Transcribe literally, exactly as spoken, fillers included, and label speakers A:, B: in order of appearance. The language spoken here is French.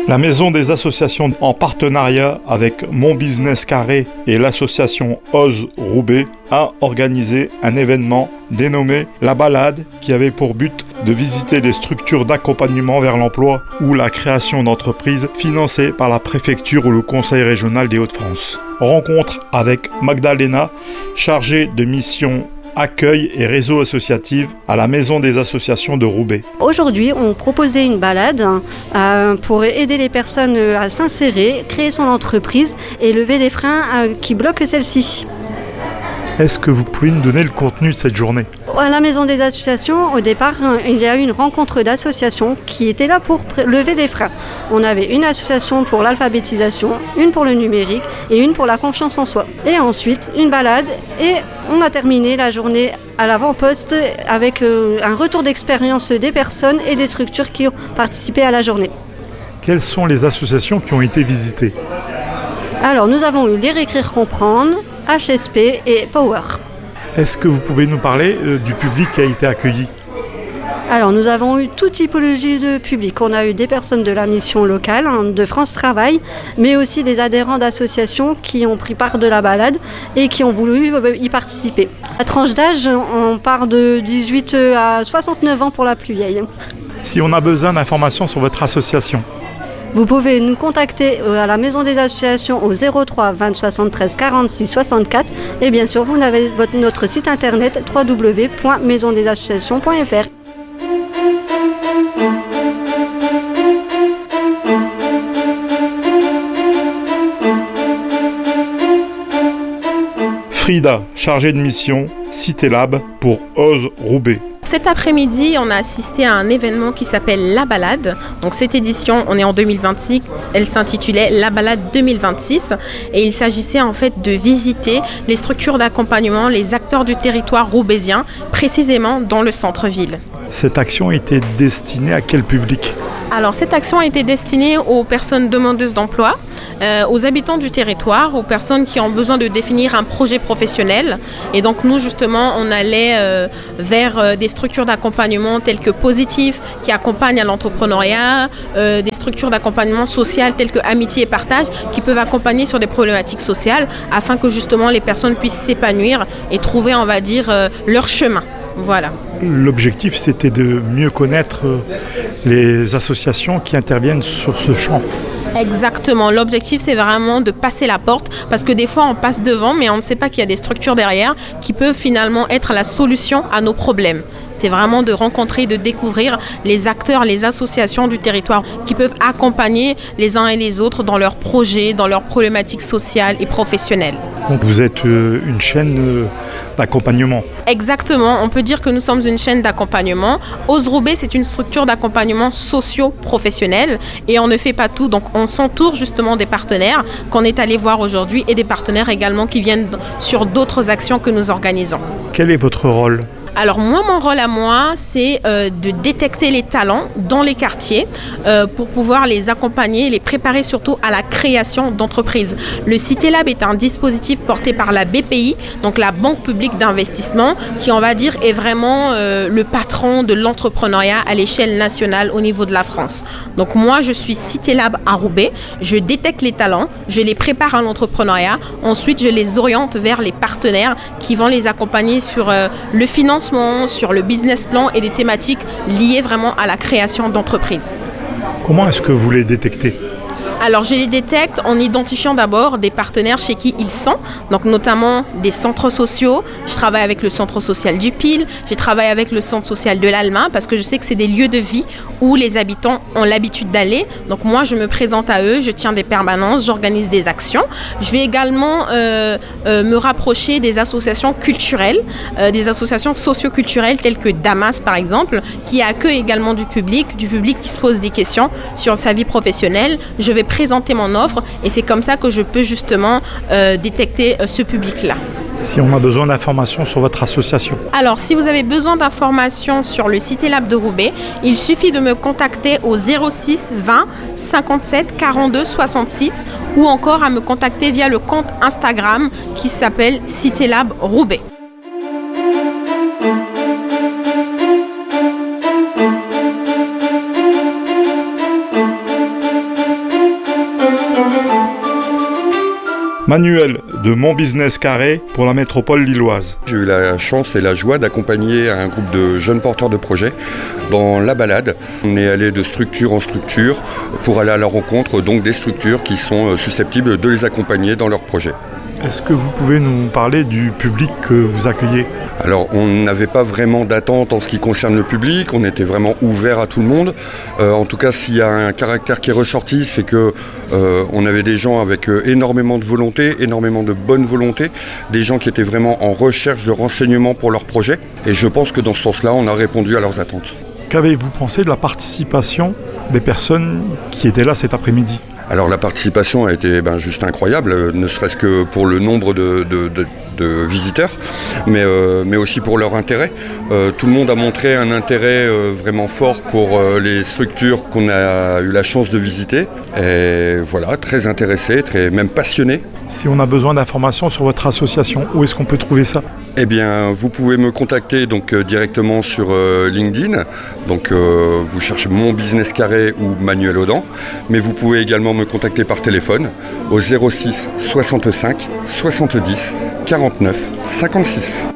A: La Maison des Associations, en partenariat avec Mon Business Carré et l'association Ose Roubaix, a organisé un événement dénommé La Balade, qui avait pour but de visiter les structures d'accompagnement vers l'emploi ou la création d'entreprises financées par la préfecture ou le Conseil régional des Hauts-de-France. Rencontre avec Magdalena, chargée de mission accueil et réseau associatif à la Maison des Associations de Roubaix.
B: Aujourd'hui, on proposait une balade euh, pour aider les personnes à s'insérer, créer son entreprise et lever les freins euh, qui bloquent celle-ci.
A: Est-ce que vous pouvez nous donner le contenu de cette journée ?
B: À la Maison des Associations, au départ, il y a eu une rencontre d'associations qui était là pour lever les freins. On avait une association pour l'alphabétisation, une pour le numérique et une pour la confiance en soi. Et ensuite, une balade et on a terminé la journée à l'avant-poste avec un retour d'expérience des personnes et des structures qui ont participé à la journée.
A: Quelles sont les associations qui ont été visitées ?
B: Alors, nous avons eu Lire, Écrire, Comprendre, H S P et Power.
A: Est-ce que vous pouvez nous parler euh, du public qui a été accueilli ?
B: Alors, nous avons eu toute typologie de public. On a eu des personnes de la mission locale, hein, de France Travail, mais aussi des adhérents d'associations qui ont pris part de la balade et qui ont voulu y participer. La tranche d'âge, on part de dix-huit à soixante-neuf ans pour la plus vieille.
A: Si on a besoin d'informations sur votre association,
B: vous pouvez nous contacter à la Maison des Associations au zéro trois vingt soixante-treize quarante-six soixante-quatre et bien sûr vous avez votre, notre site internet w w w point maison des associations point f r.
A: Frida, chargée de mission, Cité Lab pour Ose Roubaix.
C: Cet après-midi, on a assisté à un événement qui s'appelle La Balade. Donc cette édition, on est en deux mille vingt-six, elle s'intitulait La Balade deux mille vingt-six et il s'agissait en fait de visiter les structures d'accompagnement, les acteurs du territoire roubaisien, précisément dans le centre-ville.
A: Cette action était destinée à quel public ?
C: Alors cette action a été destinée aux personnes demandeuses d'emploi, euh, aux habitants du territoire, aux personnes qui ont besoin de définir un projet professionnel. Et donc nous justement on allait euh, vers euh, des structures d'accompagnement telles que Positif qui accompagnent à l'entrepreneuriat, euh, des structures d'accompagnement social telles que Amitié et Partage qui peuvent accompagner sur des problématiques sociales afin que justement les personnes puissent s'épanouir et trouver on va dire euh, leur chemin. Voilà.
A: L'objectif, c'était de mieux connaître les associations qui interviennent sur ce champ.
C: Exactement. L'objectif, c'est vraiment de passer la porte parce que des fois, on passe devant, mais on ne sait pas qu'il y a des structures derrière qui peuvent finalement être la solution à nos problèmes. C'est vraiment de rencontrer, de découvrir les acteurs, les associations du territoire qui peuvent accompagner les uns et les autres dans leurs projets, dans leurs problématiques sociales et professionnelles.
A: Donc vous êtes euh, une chaîne euh, d'accompagnement.
C: Exactement, on peut dire que nous sommes une chaîne d'accompagnement. Ose Roubaix, c'est une structure d'accompagnement socio-professionnel et on ne fait pas tout. Donc on s'entoure justement des partenaires qu'on est allé voir aujourd'hui et des partenaires également qui viennent sur d'autres actions que nous organisons.
A: Quel est votre rôle ?
C: Alors moi, mon rôle à moi, c'est euh, de détecter les talents dans les quartiers euh, pour pouvoir les accompagner, les préparer surtout à la création d'entreprises. Le Cité Lab est un dispositif porté par la B P I, donc la Banque publique d'investissement, qui on va dire est vraiment euh, le patron de l'entrepreneuriat à l'échelle nationale au niveau de la France. Donc moi, je suis Cité Lab à Roubaix, je détecte les talents, je les prépare à l'entrepreneuriat, ensuite je les oriente vers les partenaires qui vont les accompagner sur euh, le financement, sur le business plan et des thématiques liées vraiment à la création d'entreprises.
A: Comment est-ce que vous les détectez ?
C: Alors je les détecte en identifiant d'abord des partenaires chez qui ils sont, donc notamment des centres sociaux. Je travaille avec le centre social du Pile, je travaille avec le centre social de l'Alma parce que je sais que c'est des lieux de vie où les habitants ont l'habitude d'aller. Donc moi je me présente à eux, je tiens des permanences, j'organise des actions. Je vais également euh, euh, me rapprocher des associations culturelles, euh, des associations socio-culturelles telles que Damas par exemple, qui accueillent également du public, du public qui se pose des questions sur sa vie professionnelle. Je vais présenter mon offre et c'est comme ça que je peux justement euh, détecter euh, ce public-là.
A: Si on a besoin d'informations sur votre association.
C: Alors, si vous avez besoin d'informations sur le Cité Lab de Roubaix, il suffit de me contacter au zéro six vingt cinquante-sept quarante-deux soixante-six ou encore à me contacter via le compte Instagram qui s'appelle Cité Lab Roubaix.
A: Manuel de Mon Business Carré pour la métropole lilloise.
D: J'ai eu la chance et la joie d'accompagner un groupe de jeunes porteurs de projets dans la balade. On est allé de structure en structure pour aller à la rencontre donc des structures qui sont susceptibles de les accompagner dans leurs projets.
A: Est-ce que vous pouvez nous parler du public que vous accueillez ?
D: Alors, on n'avait pas vraiment d'attente en ce qui concerne le public, on était vraiment ouvert à tout le monde. Euh, en tout cas, s'il y a un caractère qui est ressorti, c'est que euh, on avait des gens avec euh, énormément de volonté, énormément de bonne volonté, des gens qui étaient vraiment en recherche de renseignements pour leur projet. Et je pense que dans ce sens-là, on a répondu à leurs attentes.
A: Qu'avez-vous pensé de la participation des personnes qui étaient là cet après-midi ?
D: Alors la participation a été ben, juste incroyable, ne serait-ce que pour le nombre de, de, de, de visiteurs, mais, euh, mais aussi pour leur intérêt. Euh, tout le monde a montré un intérêt euh, vraiment fort pour euh, les structures qu'on a eu la chance de visiter. Et voilà, très intéressés, très, même passionnés.
A: Si on a besoin d'informations sur votre association, où est-ce qu'on peut trouver ça ?
D: Eh bien, vous pouvez me contacter donc euh, directement sur euh, LinkedIn. Donc, euh, vous cherchez Mon Business Carré ou Manuel Audan. Mais vous pouvez également me contacter par téléphone au zéro six soixante-cinq soixante-dix quarante-neuf cinquante-six.